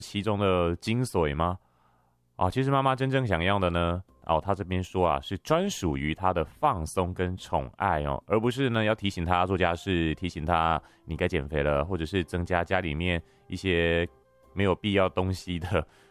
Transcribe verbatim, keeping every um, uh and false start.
其中的精髓吗？哦，其实妈妈真正想要的呢，哦，她这边说啊，是专属于她的放松跟宠爱哦，而不是呢要提醒她做家事，提醒她你该减肥了，或者是增加家里面一些没有必要东西的